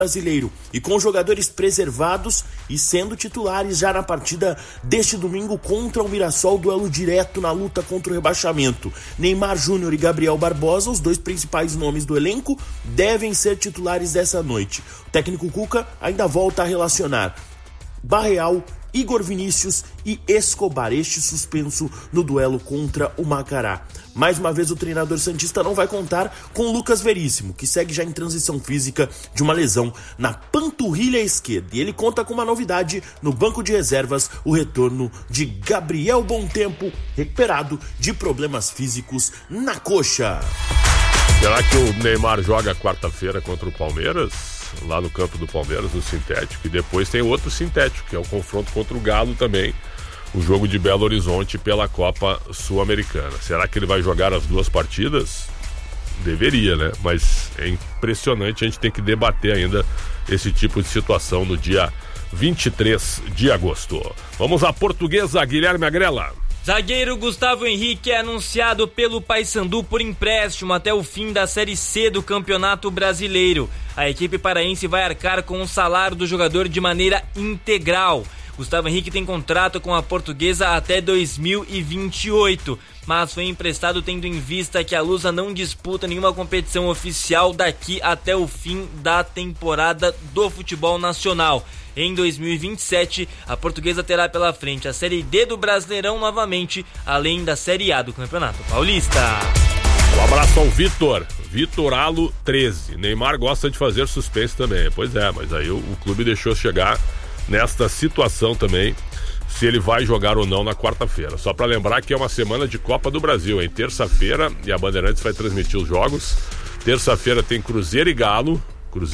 Brasileiro e com jogadores preservados e sendo titulares já na partida deste domingo contra o Mirassol, duelo direto na luta contra o rebaixamento. Neymar Júnior e Gabriel Barbosa, os dois principais nomes do elenco, devem ser titulares dessa noite. O técnico Cuca ainda volta a relacionar Barreal, Igor Vinícius e Escobar, este suspenso no duelo contra o Macará. Mais uma vez o treinador santista não vai contar com Lucas Veríssimo, que segue já em transição física de uma lesão na panturrilha esquerda. E ele conta com uma novidade no banco de reservas, o retorno de Gabriel Bontempo, recuperado de problemas físicos na coxa. Será que o Neymar joga quarta-feira contra o Palmeiras? Lá no campo do Palmeiras, no sintético, e depois tem outro sintético, que é o confronto contra o Galo também, o jogo de Belo Horizonte pela Copa Sul-Americana. Será que ele vai jogar as duas partidas? Deveria, né? Mas é impressionante, a gente tem que debater ainda esse tipo de situação no dia 23 de agosto. Vamos à Portuguesa, Guilherme Agrela. Zagueiro Gustavo Henrique é anunciado pelo Paysandu por empréstimo até o fim da Série C do Campeonato Brasileiro. A equipe paraense vai arcar com o salário do jogador de maneira integral. Gustavo Henrique tem contrato com a Portuguesa até 2028, mas foi emprestado tendo em vista que a Lusa não disputa nenhuma competição oficial daqui até o fim da temporada do futebol nacional. Em 2027, a Portuguesa terá pela frente a Série D do Brasileirão novamente, além da Série A do Campeonato Paulista. Um abraço ao Vitor Alo 13. Neymar gosta de fazer suspense também. Pois é, mas aí o clube deixou chegar nesta situação também, se ele vai jogar ou não na quarta-feira. Só para lembrar que é uma semana de Copa do Brasil, em terça-feira, e a Bandeirantes vai transmitir os jogos. Terça-feira tem Cruzeiro e Galo.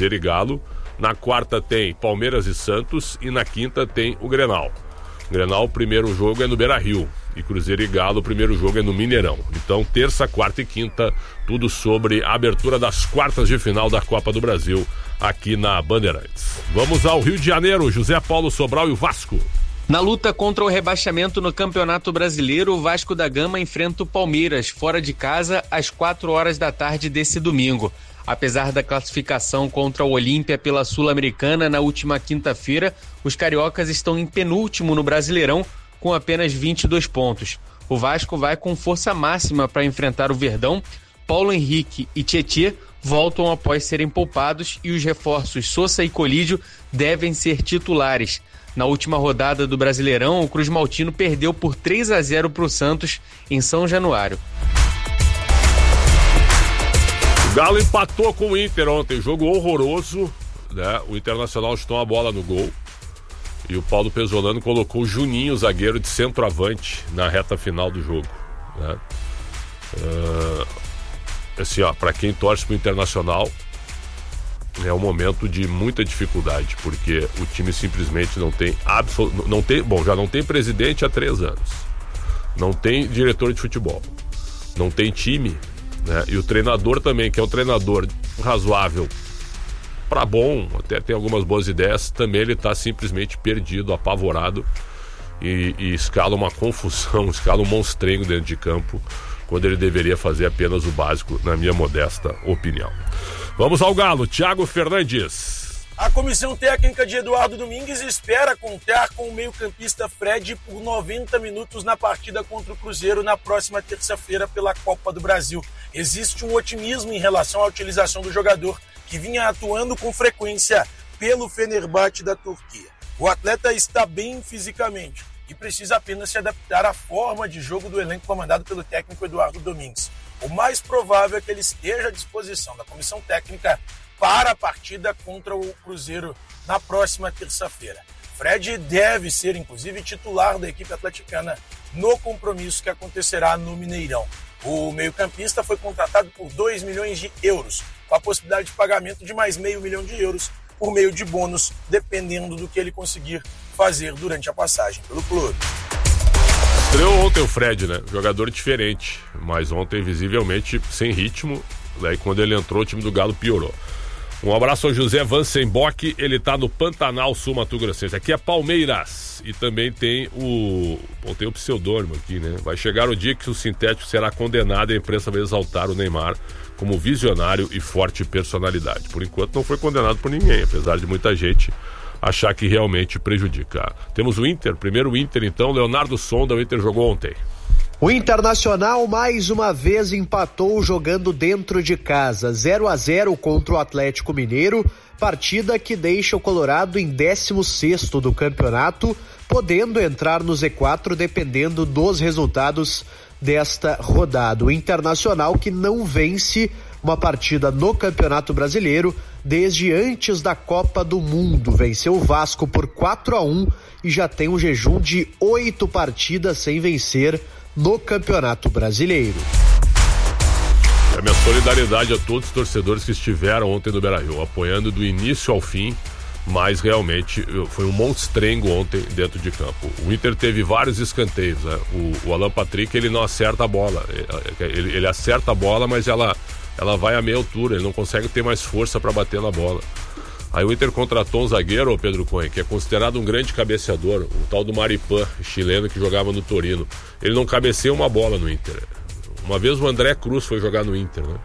Na quarta tem Palmeiras e Santos e na quinta tem o Grenal. Grenal, o primeiro jogo é no Beira-Rio e Cruzeiro e Galo, o primeiro jogo é no Mineirão. Então, terça, quarta e quinta, tudo sobre a abertura das quartas de final da Copa do Brasil aqui na Bandeirantes. Vamos ao Rio de Janeiro, José Paulo Sobral e o Vasco. Na luta contra o rebaixamento no Campeonato Brasileiro, o Vasco da Gama enfrenta o Palmeiras, fora de casa, às 4 horas da tarde desse domingo. Apesar da classificação contra o Olímpia pela Sul-Americana na última quinta-feira, os cariocas estão em penúltimo no Brasileirão com apenas 22 pontos. O Vasco vai com força máxima para enfrentar o Verdão. Paulo Henrique e Tietê voltam após serem poupados e os reforços Sousa e Colídio devem ser titulares. Na última rodada do Brasileirão, o Cruz Maltino perdeu por 3-0 para o Santos em São Januário. O Galo empatou com o Inter ontem, jogo horroroso, né? O Internacional chutou uma bola no gol e o Paulo Pesolano colocou o Juninho, zagueiro de centroavante, na reta final do jogo, né? Assim, ó, pra quem torce pro Internacional, é um momento de muita dificuldade, porque o time simplesmente já não tem presidente há 3 anos, não tem diretor de futebol, não tem time, né? E o treinador também, que é um treinador razoável para bom, até tem algumas boas ideias, também ele tá simplesmente perdido, apavorado e escala uma confusão, escala um monstrengo dentro de campo, quando ele deveria fazer apenas o básico, na minha modesta opinião. Vamos ao Galo, Thiago Fernandes. A comissão técnica de Eduardo Domingues espera contar com o meio-campista Fred por 90 minutos na partida contra o Cruzeiro na próxima terça-feira pela Copa do Brasil. Existe um otimismo em relação à utilização do jogador, que vinha atuando com frequência pelo Fenerbahçe da Turquia. O atleta está bem fisicamente e precisa apenas se adaptar à forma de jogo do elenco comandado pelo técnico Eduardo Domingues. O mais provável é que ele esteja à disposição da comissão técnica para a partida contra o Cruzeiro na próxima terça-feira. Fred deve ser, inclusive, titular da equipe atleticana no compromisso que acontecerá no Mineirão. O meio-campista foi contratado por 2 milhões de euros, com a possibilidade de pagamento de mais €500 mil por meio de bônus, dependendo do que ele conseguir fazer durante a passagem pelo clube. Estreou ontem o Fred, né? Jogador diferente, mas ontem visivelmente sem ritmo, daí quando ele entrou o time do Galo piorou. Um abraço ao José Vansenbock, ele tá no Pantanal Sul Mato Grossense. Aqui é Palmeiras. E também tem o pseudônimo aqui, né? Vai chegar o dia que o sintético será condenado e a imprensa vai exaltar o Neymar como visionário e forte personalidade. Por enquanto não foi condenado por ninguém, apesar de muita gente achar que realmente prejudica. Temos o Inter, primeiro o Inter então, Leonardo Sonda, o Inter jogou ontem. O Internacional mais uma vez empatou jogando dentro de casa, 0-0 contra o Atlético Mineiro, partida que deixa o Colorado em 16º do campeonato, podendo entrar no Z4 dependendo dos resultados desta rodada. O Internacional que não vence uma partida no Campeonato Brasileiro desde antes da Copa do Mundo. Venceu o Vasco por 4-1 e já tem um jejum de 8 partidas sem vencer no Campeonato Brasileiro. A minha solidariedade a todos os torcedores que estiveram ontem no Beira-Rio, apoiando do início ao fim, mas realmente foi um monstrengo ontem dentro de campo. O Inter teve vários escanteios, né? O Alan Patrick, ele não acerta a bola, ele acerta a bola, mas ela vai a meia altura, ele não consegue ter mais força para bater na bola. Aí o Inter contratou um zagueiro, o Pedro Cunha, que é considerado um grande cabeceador, o tal do Maripan, chileno que jogava no Torino. Ele não cabeceia uma bola no Inter. Uma vez o André Cruz foi jogar no Inter, né?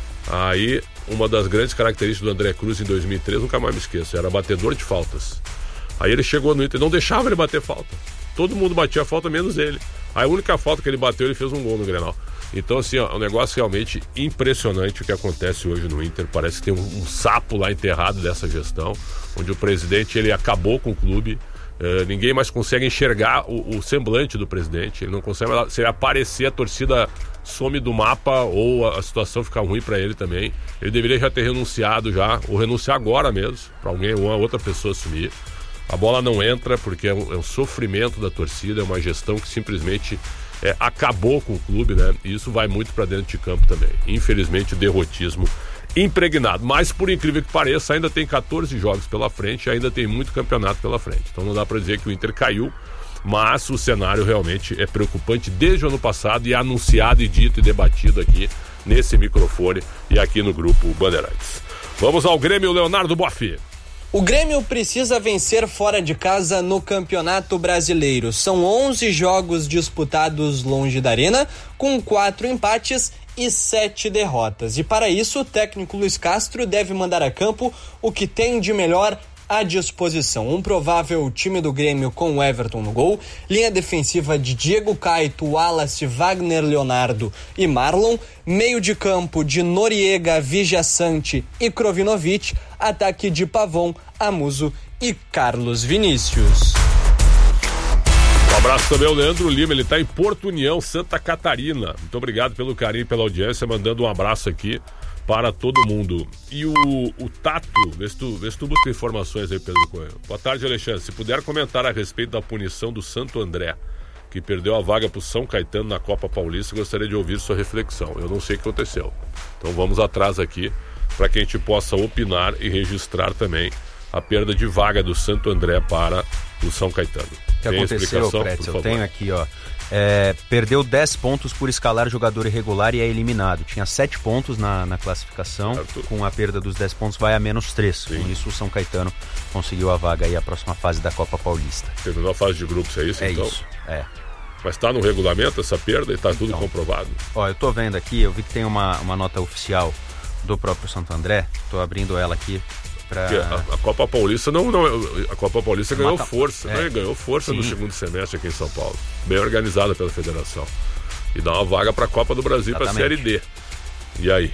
Aí, uma das grandes características do André Cruz em 2003, nunca mais me esqueço, era batedor de faltas. Aí ele chegou no Inter, não deixava ele bater falta. Todo mundo batia falta, menos ele. Aí a única falta que ele bateu, ele fez um gol no Grenal. Então, assim, ó, um negócio realmente impressionante o que acontece hoje no Inter. Parece que tem um sapo lá enterrado dessa gestão, onde o presidente, ele acabou com o clube. Ninguém mais consegue enxergar o semblante do presidente. Ele não consegue, se ele aparecer, a torcida some do mapa ou a situação fica ruim para ele também. Ele deveria já ter renunciado já, ou renunciar agora mesmo, para alguém ou outra pessoa assumir. A bola não entra porque é um sofrimento da torcida, é uma gestão que simplesmente acabou com o clube, né? E isso vai muito para dentro de campo também. Infelizmente, o derrotismo impregnado. Mas, por incrível que pareça, ainda tem 14 jogos pela frente e ainda tem muito campeonato pela frente. Então não dá para dizer que o Inter caiu, mas o cenário realmente é preocupante desde o ano passado e é anunciado e dito e debatido aqui nesse microfone e aqui no Grupo Bandeirantes. Vamos ao Grêmio, Leonardo Boff. O Grêmio precisa vencer fora de casa no Campeonato Brasileiro. São 11 jogos disputados longe da Arena, com 4 empates e 7 derrotas. E para isso, o técnico Luiz Castro deve mandar a campo o que tem de melhor à disposição. Um provável time do Grêmio com o Everton no gol, linha defensiva de Diego Caito, Wallace, Wagner Leonardo e Marlon, meio de campo de Noriega, Vijaçante e Krovinovic, ataque de Pavon, Amuso e Carlos Vinícius. Um abraço também ao Leandro Lima, ele está em Porto União, Santa Catarina. Muito obrigado pelo carinho e pela audiência, mandando um abraço aqui para todo mundo. E o Tato, vê se tu busca informações aí, Pedro Coelho. Boa tarde, Alexandre. Se puder comentar a respeito da punição do Santo André, que perdeu a vaga para o São Caetano na Copa Paulista, gostaria de ouvir sua reflexão. Eu não sei o que aconteceu. Então vamos atrás aqui, para que a gente possa opinar e registrar também a perda de vaga do Santo André para o São Caetano. O que aconteceu, Pretz? Eu tenho aqui, ó. Perdeu 10 pontos por escalar jogador irregular e é eliminado. Tinha 7 pontos na classificação, certo. Com a perda dos 10 pontos vai a menos 3. Sim. Com isso o São Caetano conseguiu a vaga aí a próxima fase da Copa Paulista. Terminou a fase de grupos, é isso? Então? Isso, Mas está no regulamento essa perda e está tudo comprovado? Ó, eu tô vendo aqui, eu vi que tem uma nota oficial do próprio Santo André, tô abrindo ela aqui. A Copa Paulista a Copa Paulista ganhou força, né? Ganhou força no segundo semestre aqui em São Paulo, bem organizada pela federação, e dá uma vaga para a Copa do Brasil, para a Série D. E aí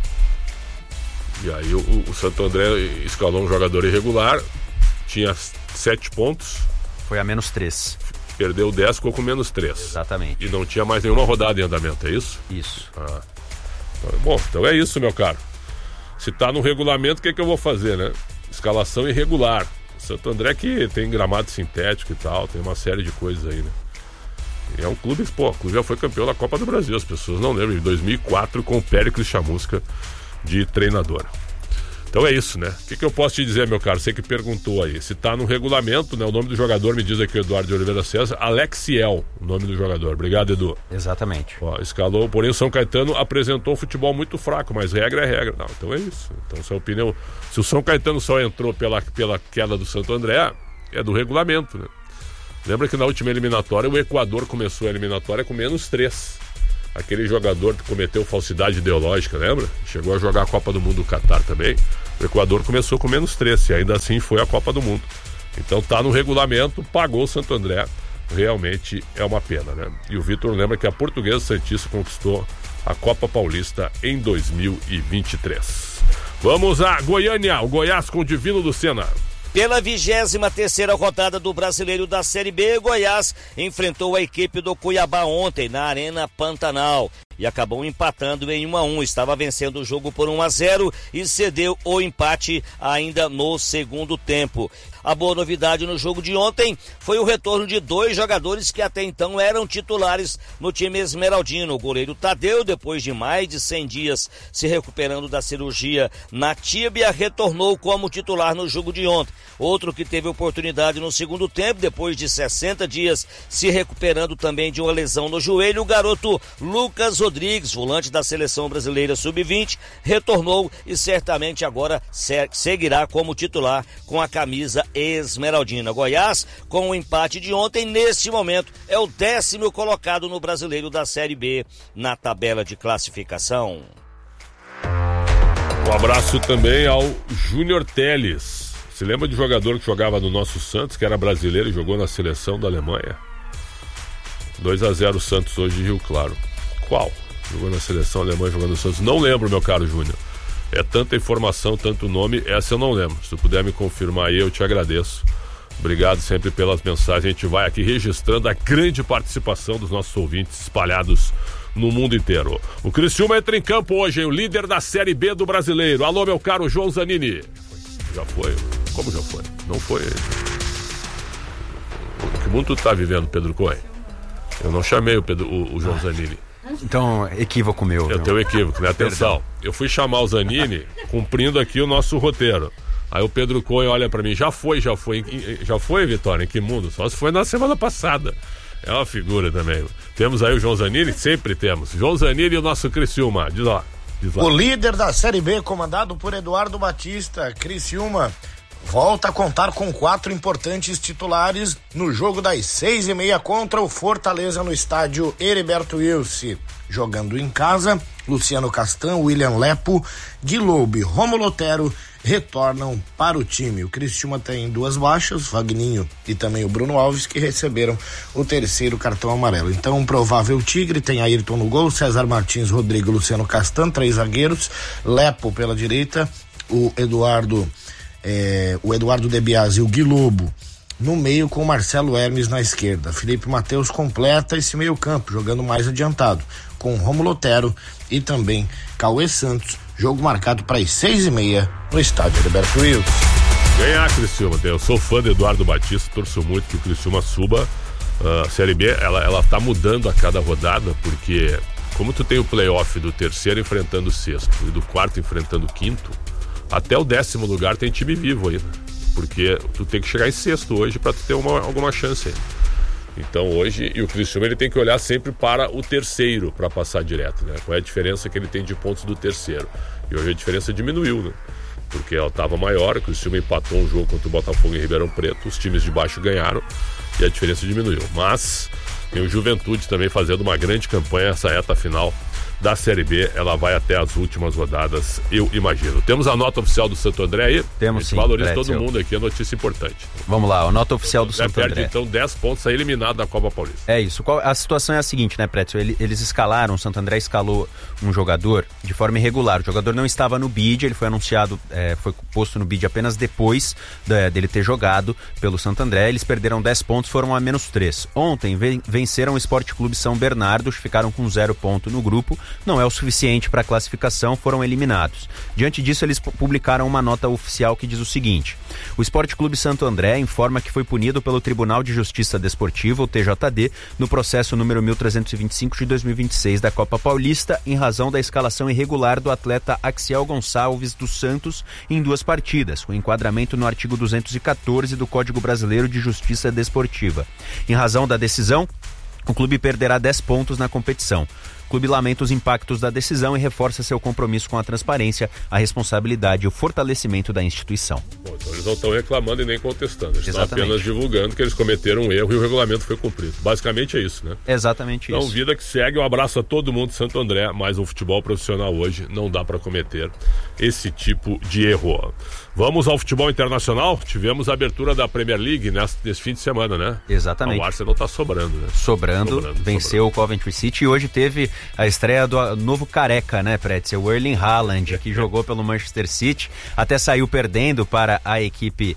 o Santo André escalou um jogador irregular, tinha 7 pontos, foi a menos 3, perdeu 10, ficou com menos 3. Exatamente. E não tinha mais nenhuma rodada em andamento, é isso? Isso. Então é isso, meu caro. Se tá no regulamento, o que eu vou fazer, né? Escalação irregular. Santo André que tem gramado sintético e tal, tem uma série de coisas aí, né? E é um clube, o clube já foi campeão da Copa do Brasil, as pessoas não lembram, em 2004 com o Péricles Chamusca de treinador. Então é isso, né? O que eu posso te dizer, meu caro? Você que perguntou aí. Se tá no regulamento, né? O nome do jogador, me diz aqui o Eduardo de Oliveira César, Alexiel, o nome do jogador. Obrigado, Edu. Exatamente. Ó, escalou, porém o São Caetano apresentou um futebol muito fraco, mas regra é regra. Não, então é isso. Então, sua opinião, se o São Caetano só entrou pela queda do Santo André, é do regulamento, né? Lembra que na última eliminatória o Equador começou a eliminatória com -3. Aquele jogador que cometeu falsidade ideológica, lembra? Chegou a jogar a Copa do Mundo do Catar também. O Equador começou com -3 e ainda assim foi a Copa do Mundo. Então tá no regulamento, pagou o Santo André. Realmente é uma pena, né? E o Vitor lembra que a Portuguesa Santista conquistou a Copa Paulista em 2023. Vamos a Goiânia, o Goiás com o Divino do Sena. Pela 23ª rodada do Brasileiro da Série B, Goiás enfrentou a equipe do Cuiabá ontem na Arena Pantanal e acabou empatando em 1-1. Estava vencendo o jogo por 1-0 e cedeu o empate ainda no segundo tempo. A boa novidade no jogo de ontem foi o retorno de 2 jogadores que até então eram titulares no time esmeraldino. O goleiro Tadeu, depois de mais de 100 dias se recuperando da cirurgia na tíbia, retornou como titular no jogo de ontem. Outro que teve oportunidade no segundo tempo, depois de 60 dias se recuperando também de uma lesão no joelho, o garoto Lucas Rodrigues, volante da Seleção Brasileira Sub-20, retornou e certamente agora seguirá como titular com a camisa esmeraldina. Goiás, com o empate de ontem, neste momento é o 10º colocado no Brasileiro da Série B na tabela de classificação. Um abraço também ao Júnior Teles. Se lembra de jogador que jogava no nosso Santos, que era brasileiro e jogou na seleção da Alemanha? 2-0 Santos hoje de Rio Claro. Qual? Jogou na seleção alemã, jogando no Santos. Não lembro, meu caro Júnior. É tanta informação, tanto nome, essa eu não lembro. Se tu puder me confirmar aí, eu te agradeço. Obrigado sempre pelas mensagens. A gente vai aqui registrando a grande participação dos nossos ouvintes espalhados no mundo inteiro. O Criciúma entra em campo hoje, hein? O líder da Série B do Brasileiro. Alô, meu caro João Zanini. Já foi? Como já foi? Não foi? Que mundo tu tá vivendo, Pedro Coelho? Eu não chamei o João Zanini. Então, equívoco meu. É o teu equívoco, né? Atenção. Perdão. Eu fui chamar o Zanini cumprindo aqui o nosso roteiro. Aí o Pedro Coelho olha pra mim, já foi, Vitória? Em que mundo? Só se foi na semana passada. É uma figura também. Temos aí o João Zanini? Sempre temos. João Zanini e o nosso Criciúma. Diz lá. O líder da Série B, comandado por Eduardo Batista, Criciúma, volta a contar com 4 importantes titulares no jogo das 6h30 contra o Fortaleza no estádio Heriberto Wilson. Jogando em casa, Luciano Castan, William Lepo, Guiloube e Rômulo Otero retornam para o time. O Criciúma tem 2 baixas, Vagninho e também o Bruno Alves, que receberam o 3º cartão amarelo. Então, um provável Tigre tem Ayrton no gol, César Martins, Rodrigo, Luciano Castan, 3 zagueiros, Lepo pela direita, o Eduardo De Biasi e o Guilobo no meio, com o Marcelo Hermes na esquerda. Felipe Mateus completa esse meio campo, jogando mais adiantado, com Rômulo Otero e também Cauê Santos. Jogo marcado para as 6h30 no estádio Heriberto Wilson. Ganhar, Criciúma. Eu sou fã do Eduardo Batista, torço muito que o Criciúma suba. A Série B, ela tá mudando a cada rodada, porque como tu tem o playoff do 3º enfrentando o 6º e do 4º enfrentando o 5º, até o 10º lugar tem time vivo aí, né? Porque tu tem que chegar em 6º hoje para tu ter alguma chance aí. Então hoje, e o Criciúma ele tem que olhar sempre para o 3º para passar direto, né? Qual é a diferença que ele tem de pontos do 3º? E hoje a diferença diminuiu, né? Porque ela estava maior, o Criciúma empatou um jogo contra o Botafogo em Ribeirão Preto, os times de baixo ganharam e a diferença diminuiu. Mas tem o Juventude também fazendo uma grande campanha, essa reta final da Série B, ela vai até as últimas rodadas, eu imagino. Temos a nota oficial do Santo André aí? Temos sim. Valoriza todo mundo aqui, é notícia importante. Vamos lá, a nota oficial do Santo André. Perde então 10 pontos, é eliminado da Copa Paulista. É isso, a situação é a seguinte, né, Prétio? Eles escalaram, o Santo André escalou um jogador de forma irregular. O jogador não estava no bid, ele foi anunciado, foi posto no bid apenas depois dele ter jogado pelo Santo André. Eles perderam 10 pontos, foram a -3. Ontem venceram o Esporte Clube São Bernardo, ficaram com 0 ponto no grupo. não é o suficiente para a classificação, foram eliminados. Diante disso, eles publicaram uma nota oficial que diz o seguinte: o Esporte Clube Santo André informa que foi punido pelo Tribunal de Justiça Desportiva, o TJD, no processo número 1325 de 2026 da Copa Paulista, em razão da escalação irregular do atleta Axiel Gonçalves dos Santos em 2 partidas, com enquadramento no artigo 214 do Código Brasileiro de Justiça Desportiva. Em razão da decisão, o clube perderá 10 pontos na competição. O clube lamenta os impactos da decisão e reforça seu compromisso com a transparência, a responsabilidade e o fortalecimento da instituição. Bom, então eles não estão reclamando e nem contestando, eles estão apenas divulgando que eles cometeram um erro e o regulamento foi cumprido. Basicamente é isso, né? Exatamente então, isso. Vida que segue, um abraço a todo mundo de Santo André, mas o futebol profissional hoje não dá para cometer esse tipo de erro. Vamos ao futebol internacional? Tivemos a abertura da Premier League nesse fim de semana, né? Exatamente. O Arsenal tá sobrando, né? Sobrando, venceu o Coventry City e hoje teve a estreia do novo careca, né, Pretzel? O Erling Haaland, que jogou pelo Manchester City, até saiu perdendo para a equipe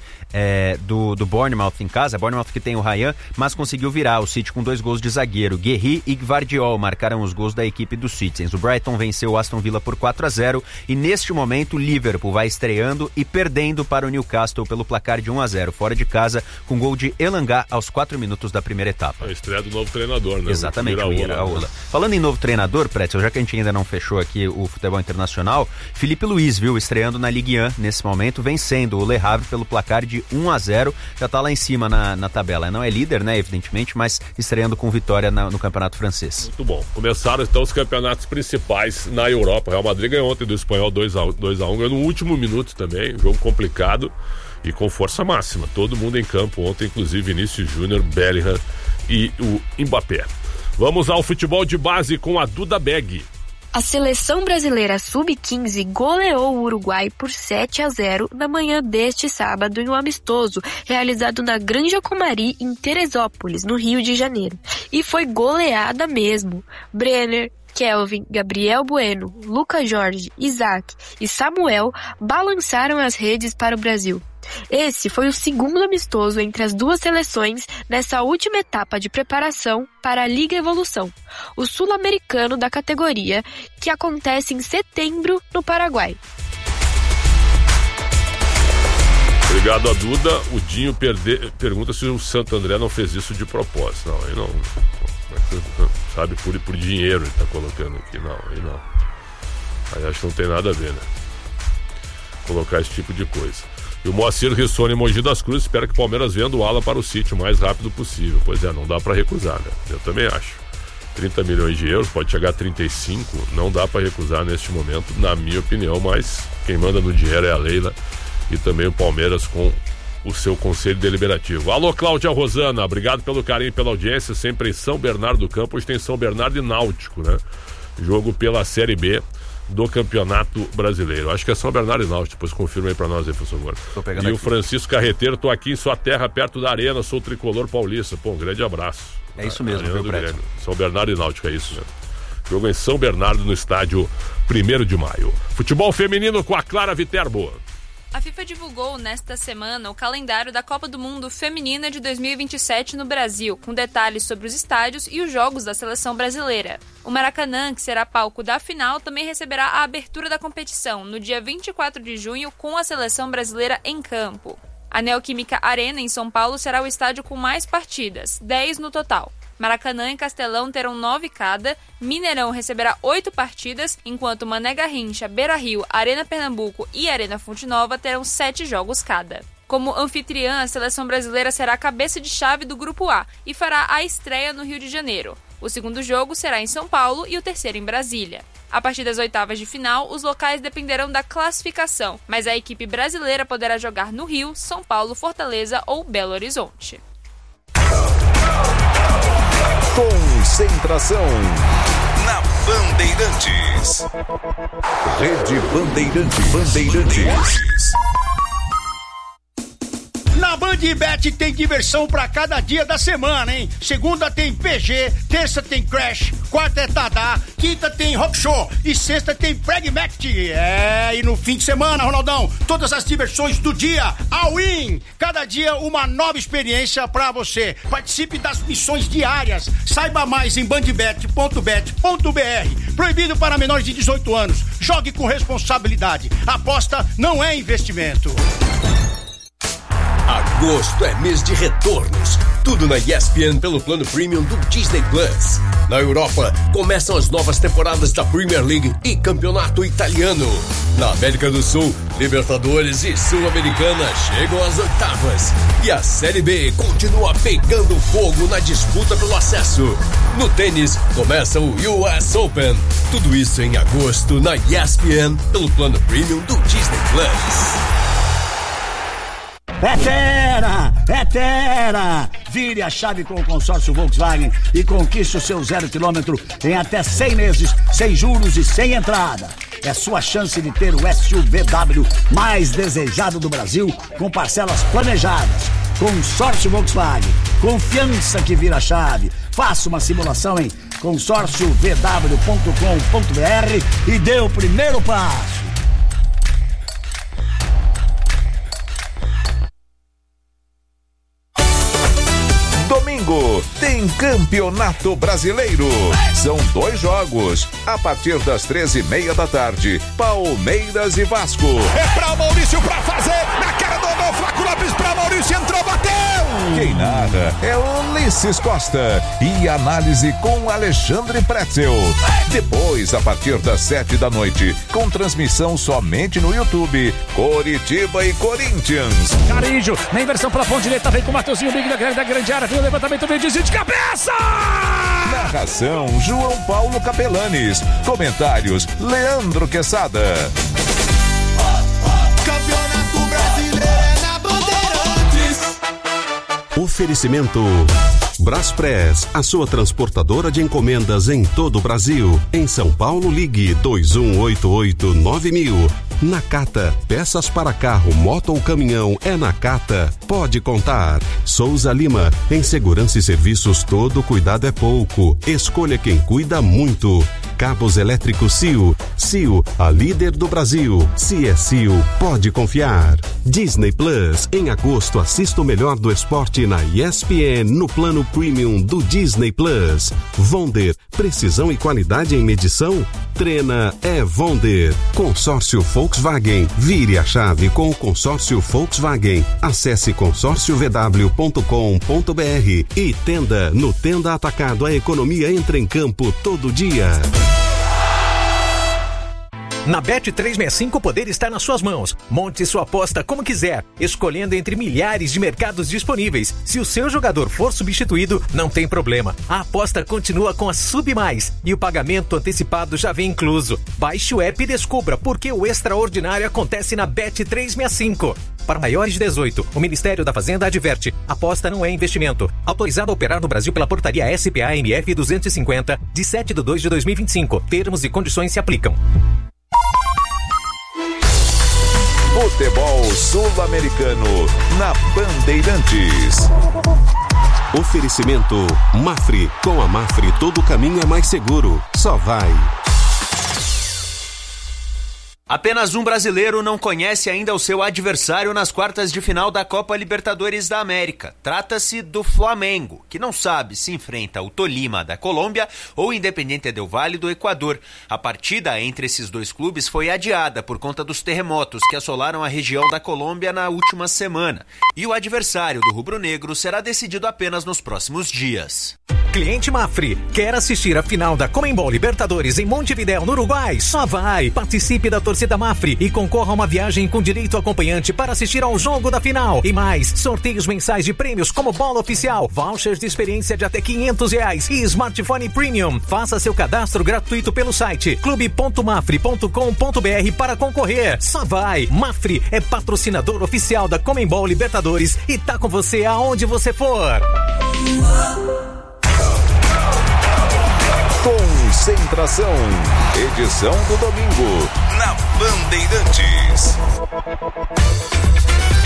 do Bournemouth em casa, Bournemouth que tem o Ryan, mas conseguiu virar o City com 2 gols de zagueiro. Guerri e Gvardiol marcaram os gols da equipe dos Citizens. O Brighton venceu o Aston Villa por 4-0 e neste momento o Liverpool vai estreando e perdendo para o Newcastle pelo placar de 1-0 fora de casa, com gol de Elanga aos 4 minutos da primeira etapa. A estreia do novo treinador, né? Exatamente, o Iraola. Falando em novo treinador, Pretzel, já que a gente ainda não fechou aqui o futebol internacional, Felipe Luiz, estreando na Ligue 1 nesse momento, vencendo o Le Havre pelo placar de 1-0, já tá lá em cima na tabela. Não é líder, né, evidentemente, mas estreando com vitória no campeonato francês. Muito bom. Começaram então os campeonatos principais na Europa. O Real Madrid ganhou ontem do Espanhol 2-1, ganhou no último minuto também, jogo complicado e com força máxima. Todo mundo em campo ontem, inclusive Vinícius Júnior, Bellingham e o Mbappé. Vamos ao futebol de base com a Duda Beg. A seleção brasileira sub-15 goleou o Uruguai por 7-0 na manhã deste sábado em um amistoso realizado na Granja Comari, em Teresópolis, no Rio de Janeiro. E foi goleada mesmo. Brenner, Kelvin, Gabriel Bueno, Lucas Jorge, Isaac e Samuel balançaram as redes para o Brasil. Esse foi o segundo amistoso entre as duas seleções nessa última etapa de preparação para a Liga Evolução, o sul-americano da categoria, que acontece em setembro no Paraguai. Obrigado a Duda. O Dinho pergunta se o Santo André não fez isso de propósito. Não, aí não. Sabe, por dinheiro ele tá colocando aqui. Não, aí não. Aí acho que não tem nada a ver, né? Colocar esse tipo de coisa. E o Moacir Rissone em Mogi das Cruzes espera que o Palmeiras venda o ala para o City o mais rápido possível. Pois é, não dá para recusar, né? Eu também acho. 30 milhões de euros, pode chegar a 35, não dá para recusar neste momento, na minha opinião, mas quem manda no dinheiro é a Leila e também o Palmeiras com o seu conselho deliberativo. Alô, Cláudia Rosana, obrigado pelo carinho e pela audiência, sempre em São Bernardo do Campo, hoje tem São Bernardo e Náutico, né? Jogo pela Série B do Campeonato Brasileiro. Acho que é São Bernardo e Náutico, depois confirma aí pra nós aí, por favor. E aqui. O Francisco Carreteiro, tô aqui em sua terra, perto da Arena, sou tricolor paulista. Pô, um grande abraço. É isso mesmo, viu, Preto? São Bernardo e Náutico, é isso mesmo. Jogo em São Bernardo, no estádio 1º de maio. Futebol feminino com a Clara Viterbo. A FIFA divulgou nesta semana o calendário da Copa do Mundo Feminina de 2027 no Brasil, com detalhes sobre os estádios e os jogos da seleção brasileira. O Maracanã, que será palco da final, também receberá a abertura da competição no dia 24 de junho com a seleção brasileira em campo. A Neoquímica Arena, em São Paulo, será o estádio com mais partidas, 10 no total. Maracanã e Castelão terão 9 cada, Mineirão receberá 8 partidas, enquanto Mané Garrincha, Beira-Rio, Arena Pernambuco e Arena Fonte Nova terão 7 jogos cada. Como anfitriã, a seleção brasileira será a cabeça de chave do Grupo A e fará a estreia no Rio de Janeiro. O segundo jogo será em São Paulo e o terceiro em Brasília. A partir das oitavas de final, os locais dependerão da classificação, mas a equipe brasileira poderá jogar no Rio, São Paulo, Fortaleza ou Belo Horizonte. Concentração na Bandeirantes. Rede Bandeirantes. Na Bandbet tem diversão pra cada dia da semana, hein? Segunda tem PG, terça tem Crash, quarta é Tadá, quinta tem Rock Show e sexta tem Pragmatic. E no fim de semana, Ronaldão, todas as diversões do dia, all-in. Cada dia uma nova experiência pra você. Participe das missões diárias. Saiba mais em bandbet.bet.br. Proibido para menores de 18 anos. Jogue com responsabilidade. Aposta não é investimento. Agosto é mês de retornos. Tudo na ESPN pelo plano premium do Disney Plus. Na Europa, começam as novas temporadas da Premier League e Campeonato Italiano. Na América do Sul, Libertadores e Sul-Americana chegam às oitavas. E a Série B continua pegando fogo na disputa pelo acesso. No tênis, começa o US Open. Tudo isso em agosto na ESPN pelo plano premium do Disney Plus. É fera! É fera! Vire a chave com o consórcio Volkswagen e conquiste o seu 0 km em até 100 meses, sem juros e sem entrada. É sua chance de ter o SUVW mais desejado do Brasil, com parcelas planejadas. Consórcio Volkswagen. Confiança que vira chave. Faça uma simulação em consórciovw.com.br e dê o primeiro passo. Domingo tem Campeonato Brasileiro. São 2 jogos. A partir das 13h30 da tarde, Palmeiras e Vasco. É pra Maurício pra fazer. Na cara do gol, Flaco Lopes pra Maurício, entrou, bateu. Quem narra é Ulisses Costa e análise com Alexandre Pretzel. Depois, a partir das 7 da noite, com transmissão somente no YouTube, Coritiba e Corinthians. Carijo, na inversão pela ponta direita, vem com o Mateuzinho Big da grande área, tem o levantamento, vem desvio de cabeça! Narração, João Paulo Capelanes. Comentários, Leandro Quesada. Campeonato Brasileiro é na Bandeirantes. Oferecimento Braspress, a sua transportadora de encomendas em todo o Brasil. Em São Paulo, ligue 2188-9000. Nakata, peças para carro, moto ou caminhão, é Nakata. Pode contar. Souza Lima, em segurança e serviços todo cuidado é pouco. Escolha quem cuida muito. Cabos elétricos CIO. CIO, a líder do Brasil. Se é CIO, pode confiar. Disney Plus, em agosto assista o melhor do esporte na ESPN no plano premium do Disney Plus. Vonder, precisão e qualidade em medição? Treina é Vonder. Consórcio Volkswagen, vire a chave com o consórcio Volkswagen. Acesse consórciovw.com.br e Tenda. No Tenda Atacado, a economia entra em campo todo dia. Na Bet365 o poder está nas suas mãos. Monte sua aposta como quiser, escolhendo entre milhares de mercados disponíveis. Se o seu jogador for substituído, não tem problema. A aposta continua com a Sub Mais e o pagamento antecipado já vem incluso. Baixe o app e descubra por que o extraordinário acontece na Bet365. Para maiores de 18, o Ministério da Fazenda adverte: aposta não é investimento. Autorizado a operar no Brasil pela portaria SPA-MF 250, de 7/2/2025. Termos e condições se aplicam. Futebol Sul-Americano na Bandeirantes. Oferecimento Mafre. Com a Mafre todo caminho é mais seguro. Só vai. Apenas um brasileiro não conhece ainda o seu adversário nas quartas de final da Copa Libertadores da América. Trata-se do Flamengo, que não sabe se enfrenta o Tolima da Colômbia ou o Independiente del Valle do Equador. A partida entre esses dois clubes foi adiada por conta dos terremotos que assolaram a região da Colômbia na última semana. E o adversário do rubro-negro será decidido apenas nos próximos dias. Cliente Mafre, quer assistir a final da Conmebol Libertadores em Montevidéu, no Uruguai? Só vai! Participe da torcida Mafre e concorra a uma viagem com direito acompanhante para assistir ao jogo da final. E mais, sorteios mensais de prêmios como bola oficial, vouchers de experiência de até R$500 e smartphone premium. Faça seu cadastro gratuito pelo site clube.mafre.com.br para concorrer. Só vai! Mafre é patrocinador oficial da Conmebol Libertadores e tá com você aonde você for. Concentração, edição do domingo, na Bandeirantes.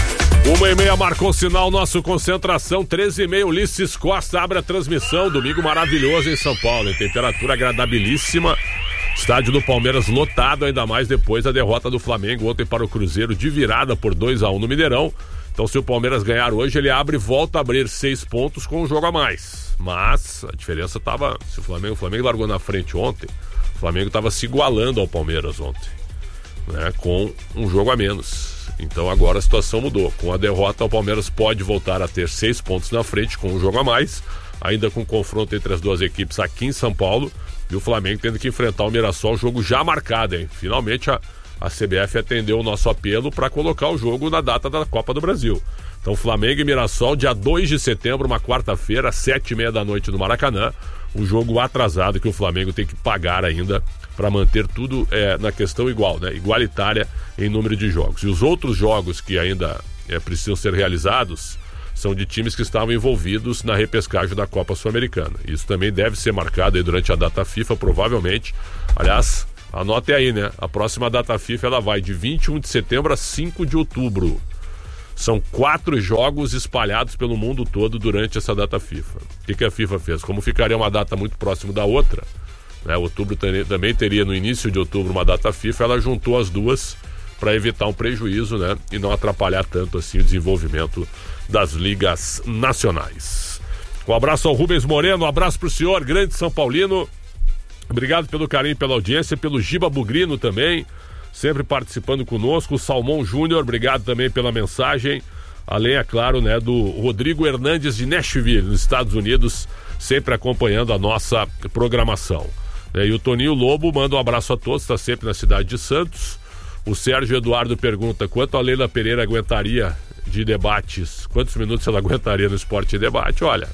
1h30 marcou o sinal, nosso concentração, 13h30, Ulisses Costa abre a transmissão, domingo maravilhoso em São Paulo, em temperatura agradabilíssima, estádio do Palmeiras lotado, ainda mais depois da derrota do Flamengo ontem para o Cruzeiro de virada por 2-1 no Mineirão. Então se o Palmeiras ganhar hoje, ele abre e volta a abrir 6 pontos com um jogo a mais, mas a diferença estava, se o Flamengo largou na frente ontem, o Flamengo estava se igualando ao Palmeiras ontem, né, com um jogo a menos. Então agora a situação mudou. Com a derrota, o Palmeiras pode voltar a ter 6 pontos na frente com um jogo a mais, ainda com confronto entre as duas equipes aqui em São Paulo, e o Flamengo tendo que enfrentar o Mirassol, jogo já marcado, hein? Finalmente a CBF atendeu o nosso apelo para colocar o jogo na data da Copa do Brasil. Então Flamengo e Mirassol, dia 2 de setembro, uma quarta-feira, 7h30 da noite no Maracanã, um jogo atrasado que o Flamengo tem que pagar ainda para manter tudo na questão igual, né? Igualitária em número de jogos. E os outros jogos que ainda precisam ser realizados são de times que estavam envolvidos na repescagem da Copa Sul-Americana. Isso também deve ser marcado aí durante a data FIFA, provavelmente. Aliás, anote aí, né? A próxima data FIFA ela vai de 21 de setembro a 5 de outubro. São 4 jogos espalhados pelo mundo todo durante essa data FIFA. O que a FIFA fez? Como ficaria uma data muito próxima da outra, né? Outubro também teria no início de outubro uma data FIFA, ela juntou as duas para evitar um prejuízo, né? E não atrapalhar tanto assim o desenvolvimento das ligas nacionais. Um abraço ao Rubens Moreno, um abraço pro senhor, grande São Paulino. Obrigado pelo carinho, pela audiência, pelo Giba Bugrino também, sempre participando conosco. O Salmão Júnior, obrigado também pela mensagem. Além, é claro, né, do Rodrigo Hernandes de Nashville, nos Estados Unidos, sempre acompanhando a nossa programação. E o Toninho Lobo manda um abraço a todos, está sempre na cidade de Santos. O Sérgio Eduardo pergunta quanto a Leila Pereira aguentaria de debates, quantos minutos ela aguentaria no Esporte e Debate. Olha,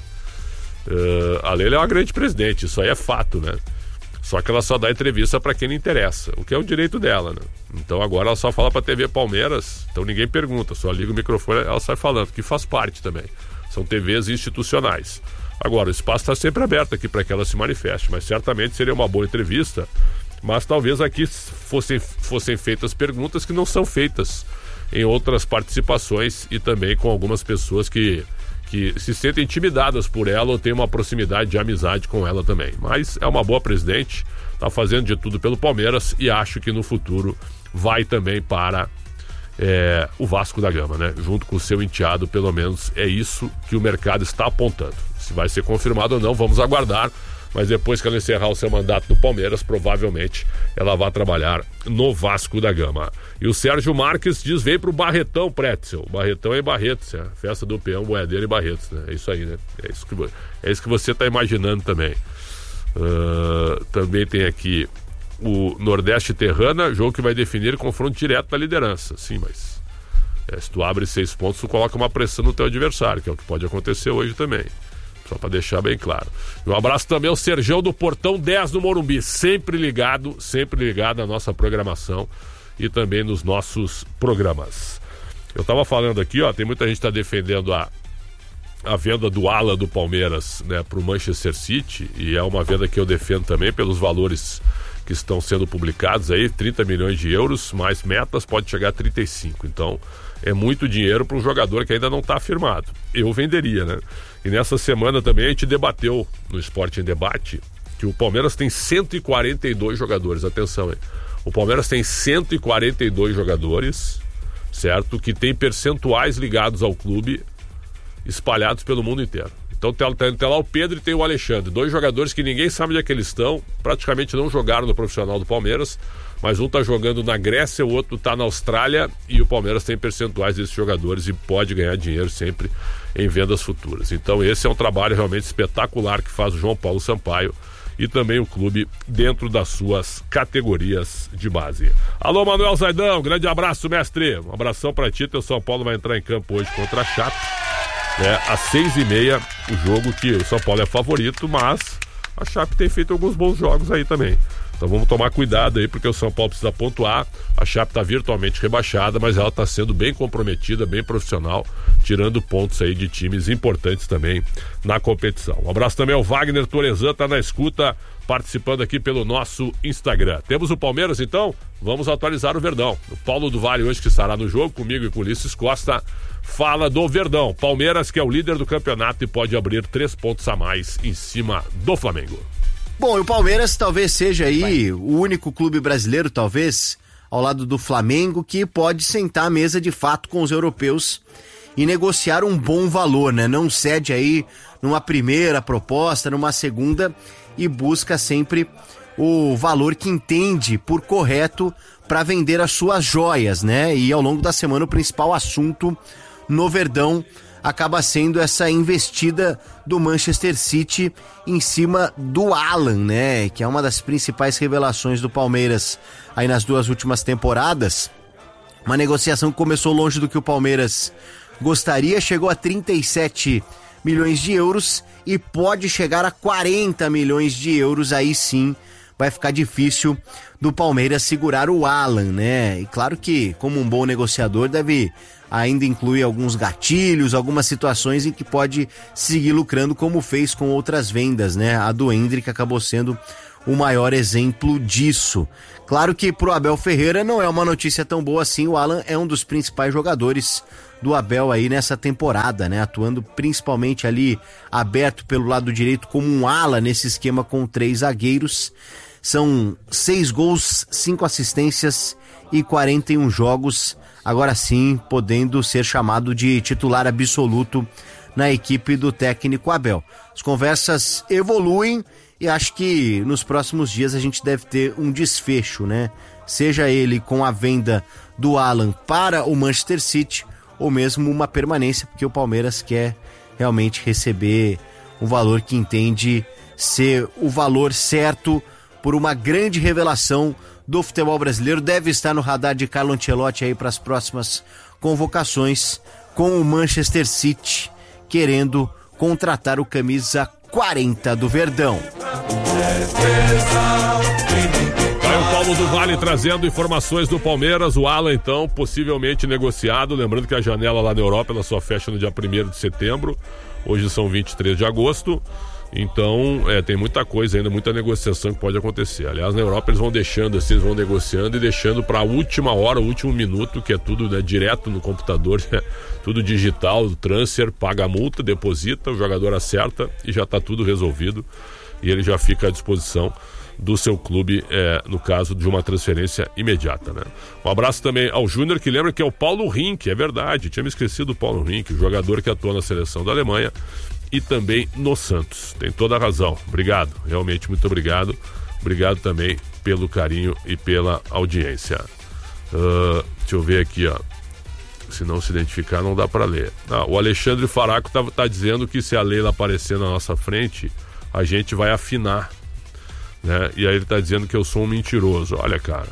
a Leila é uma grande presidente, isso aí é fato, né? Só que ela só dá entrevista para quem não interessa, o que é o direito dela, né? Então agora ela só fala para a TV Palmeiras, então ninguém pergunta, só liga o microfone, ela sai falando, que faz parte também. São TVs institucionais. Agora, o espaço está sempre aberto aqui para que ela se manifeste, mas certamente seria uma boa entrevista, mas talvez aqui fossem feitas perguntas que não são feitas em outras participações e também com algumas pessoas que se sentem intimidadas por ela ou têm uma proximidade de amizade com ela também. Mas é uma boa presidente, está fazendo de tudo pelo Palmeiras e acho que no futuro vai também para o Vasco da Gama, né? Junto com o seu enteado, pelo menos é isso que o mercado está apontando. Se vai ser confirmado ou não, vamos aguardar, mas depois que ela encerrar o seu mandato no Palmeiras, provavelmente ela vai trabalhar no Vasco da Gama. E o Sérgio Marques diz, vem pro Barretão, Pretzel. Barretão é em Barretos, festa do peão, boiadeiro em Barretos, né? É isso aí, né? É isso que você está imaginando também. Também tem aqui o Nordeste Terrana, jogo que vai definir confronto direto da liderança. Sim, mas se tu abre 6 pontos, tu coloca uma pressão no teu adversário, que é o que pode acontecer hoje também. Só para deixar bem claro. E um abraço também ao Serjão do Portão 10 do Morumbi, sempre ligado à nossa programação e também nos nossos programas. Eu estava falando aqui, ó, tem muita gente que está defendendo a venda do ala do Palmeiras, né, para o Manchester City, e é uma venda que eu defendo também pelos valores que estão sendo publicados aí, 30 milhões de euros, mais metas pode chegar a 35, então é muito dinheiro para um jogador que ainda não está afirmado. Eu venderia, né? E nessa semana também a gente debateu no Esporte em Debate que o Palmeiras tem 142 jogadores, atenção aí, o Palmeiras tem 142 jogadores, certo? Que tem percentuais ligados ao clube espalhados pelo mundo inteiro. Então tem lá o Pedro e tem o Alexandre, 2 jogadores que ninguém sabe onde é que eles estão, praticamente não jogaram no profissional do Palmeiras, mas um está jogando na Grécia, o outro está na Austrália, e o Palmeiras tem percentuais desses jogadores e pode ganhar dinheiro sempre em vendas futuras. Então esse é um trabalho realmente espetacular que faz o João Paulo Sampaio e também o clube dentro das suas categorias de base. Alô, Manuel Zaidão, grande abraço, mestre. Um abração para ti, teu São Paulo vai entrar em campo hoje contra a Chape, às 6h30, o jogo que o São Paulo é favorito, mas a Chape tem feito alguns bons jogos aí também. Então vamos tomar cuidado aí, porque o São Paulo precisa pontuar. A Chape está virtualmente rebaixada, mas ela está sendo bem comprometida, bem profissional, tirando pontos aí de times importantes também na competição. Um abraço também ao Wagner Torezan, tá na escuta, participando aqui pelo nosso Instagram. Temos o Palmeiras, então? Vamos atualizar o Verdão. O Paulo do Vale hoje, que estará no jogo comigo e com o Ulisses Costa, fala do Verdão. Palmeiras, que é o líder do campeonato e pode abrir 3 pontos a mais em cima do Flamengo. Bom, e o Palmeiras talvez seja aí o único clube brasileiro, talvez, ao lado do Flamengo, que pode sentar à mesa de fato com os europeus e negociar um bom valor, né? Não cede aí numa primeira proposta, numa segunda, e busca sempre o valor que entende por correto para vender as suas joias, né? E ao longo da semana o principal assunto no Verdão acaba sendo essa investida do Manchester City em cima do Alan, né? Que é uma das principais revelações do Palmeiras aí nas 2 últimas temporadas. Uma negociação que começou longe do que o Palmeiras gostaria, chegou a 37 milhões de euros e pode chegar a 40 milhões de euros. Aí sim vai ficar difícil do Palmeiras segurar o Alan, né? E claro que, como um bom negociador, deve ainda incluir alguns gatilhos, algumas situações em que pode seguir lucrando, como fez com outras vendas, né? A do Endrick acabou sendo o maior exemplo disso. Claro que pro Abel Ferreira não é uma notícia tão boa assim. O Alan é um dos principais jogadores do Abel aí nessa temporada, né? Atuando principalmente ali aberto pelo lado direito como um ala nesse esquema com 3 zagueiros. São 6 gols, 5 assistências e 41 jogos. Agora sim, podendo ser chamado de titular absoluto na equipe do técnico Abel. As conversas evoluem e acho que nos próximos dias a gente deve ter um desfecho, né? Seja ele com a venda do Alan para o Manchester City ou mesmo uma permanência, porque o Palmeiras quer realmente receber um valor que entende ser o valor certo por uma grande revelação do futebol brasileiro. Deve estar no radar de Carlo Ancelotti aí para as próximas convocações, com o Manchester City querendo contratar o camisa 40 do Verdão. Vai o Paulo do Vale trazendo informações do Palmeiras. O Alan, então, possivelmente negociado. Lembrando que a janela lá na Europa ela só fecha no dia 1º de setembro. Hoje são 23 de agosto. Então, tem muita coisa ainda, muita negociação que pode acontecer. Aliás, na Europa eles vão deixando assim, eles vão negociando e deixando para a última hora, o último minuto, que é tudo, né, direto no computador, tudo digital, transfer, paga a multa, deposita, o jogador acerta e já está tudo resolvido. E ele já fica à disposição do seu clube, no caso de uma transferência imediata, né? Um abraço também ao Júnior, que lembra que é o Paulo Rink, é verdade, tinha me esquecido do Paulo Rink, o jogador que atua na seleção da Alemanha e também no Santos. Tem toda a razão. Obrigado, realmente muito obrigado. Obrigado também pelo carinho e pela audiência. Deixa eu ver aqui, ó. Se não se identificar, não dá para ler. O Alexandre Faraco tá dizendo que se a Leila aparecer na nossa frente, a gente vai afinar, né? E aí ele tá dizendo que eu sou um mentiroso. Olha, cara,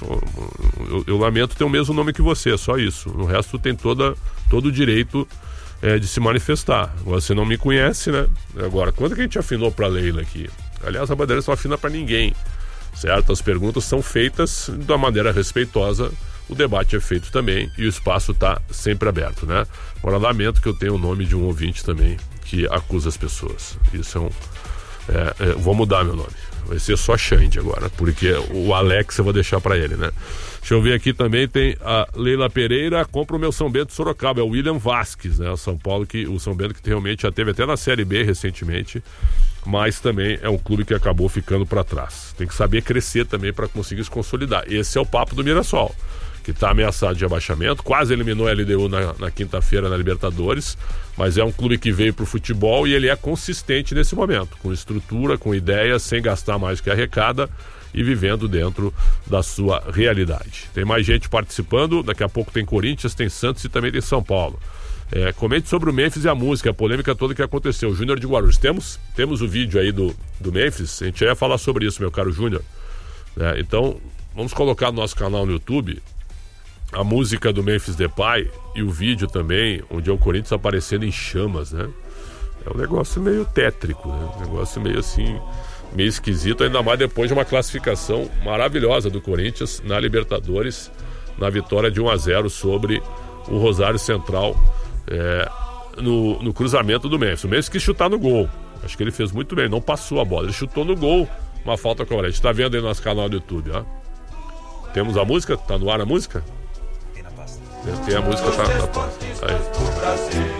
eu lamento ter o mesmo nome que você, só isso. O resto tem todo o direito de se manifestar. Você não me conhece, né? Agora, quando que a gente afinou pra Leila aqui? Aliás, a Bandeirantes não afina pra ninguém, certo? As perguntas são feitas da maneira respeitosa, o debate é feito também e o espaço tá sempre aberto, né? Agora, lamento que eu tenha o nome de um ouvinte também que acusa as pessoas. Isso vou mudar meu nome. Vai ser só Xande agora, porque o Alex eu vou deixar pra ele, né? Deixa eu ver aqui também, tem a Leila Pereira, compra o meu São Bento Sorocaba, é o William Vasquez, né? O São Bento que realmente já teve até na Série B recentemente, mas também é um clube que acabou ficando pra trás. Tem que saber crescer também para conseguir se consolidar. Esse é o papo do Mirassol, que está ameaçado de abaixamento, quase eliminou a LDU na quinta-feira na Libertadores, mas é um clube que veio pro futebol e ele é consistente nesse momento, com estrutura, com ideias, sem gastar mais do que arrecada e vivendo dentro da sua realidade. Tem mais gente participando, daqui a pouco tem Corinthians, tem Santos e também tem São Paulo. Comente sobre o Memphis e a música, a polêmica toda que aconteceu. Júnior de Guarulhos, temos o vídeo aí do Memphis, a gente ia falar sobre isso, meu caro Júnior. Então, vamos colocar no nosso canal no YouTube a música do Memphis Depay e o vídeo também, onde é o Corinthians aparecendo em chamas, né? É um negócio meio tétrico, né? Um negócio meio assim, meio esquisito, ainda mais depois de uma classificação maravilhosa do Corinthians na Libertadores, na vitória de 1-0 sobre o Rosário Central, no cruzamento do Memphis. O Memphis quis chutar no gol, acho que ele fez muito bem, não passou a bola, ele chutou no gol, uma falta correta. A gente tá vendo aí no nosso canal do YouTube, ó. Temos a música? Tá no ar a música? Tem a música, tá na pasta. Aí.